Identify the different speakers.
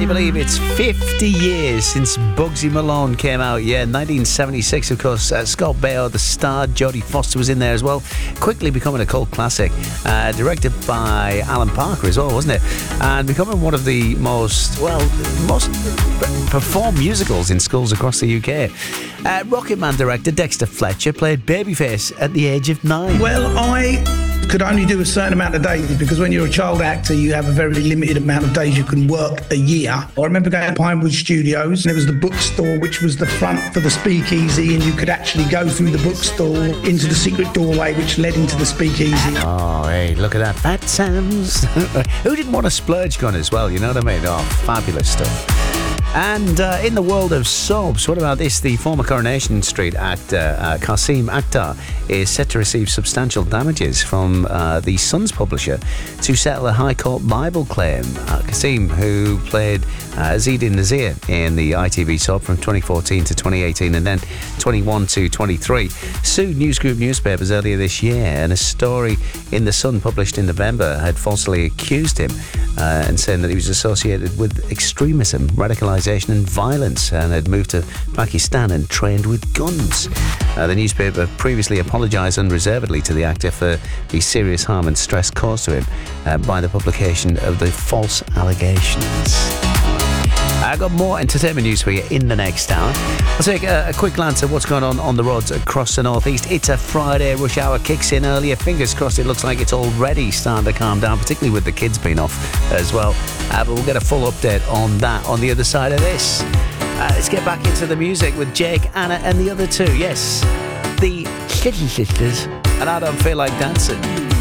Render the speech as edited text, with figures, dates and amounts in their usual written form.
Speaker 1: you believe it's 50 years since Bugsy Malone came out? Yeah, 1976, of course. Scott Baio, the star, Jodie Foster was in there as well. Quickly becoming a cult classic. Directed by Alan Parker as well, wasn't it? And becoming one of the most performed musicals in schools across the UK. Rocketman director Dexter Fletcher played Babyface at the age of 9.
Speaker 2: Well, I could only do a certain amount of days because when you're a child actor, you have a very limited amount of days you can work a year. I remember going to Pinewood Studios and there was the bookstore, which was the front for the speakeasy, and you could actually go through the bookstore into the secret doorway which led into the speakeasy.
Speaker 1: Oh, hey, look at that. Fat Sam's. Who didn't want a splurge gun as well? You know what I mean? Oh, fabulous stuff. And in the world of soaps, what about this? The former Coronation Street actor Kasim Akhtar is set to receive substantial damages from the Sun's publisher to settle a High Court libel claim. Kasim, who played Zidane Nazir in the ITV soap from 2014 to 2018 and then 21 to 23, sued News Group newspapers earlier this year, and a story in The Sun published in November had falsely accused him and saying that he was associated with extremism, radicalisation and violence, and had moved to Pakistan and trained with guns. The newspaper previously apologised unreservedly to the actor for the serious harm and stress caused to him by the publication of the false allegations. I got more entertainment news for you in the next hour. I'll take a quick glance at what's going on the roads across the northeast. It's a Friday, rush hour kicks in earlier. Fingers crossed, it looks like it's already starting to calm down, particularly with the kids being off as well. But we'll get a full update on that on the other side of this. Let's get back into the music with Jake, Anna and the other two. Yes, the City Sisters. And I Don't Feel Like Dancing.